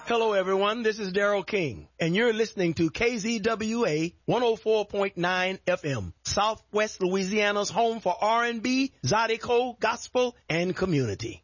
Hello, everyone. This is Daryl King, and you're listening to KZWA 104.9 FM, Southwest Louisiana's home for R&B, Zydeco, gospel, and community.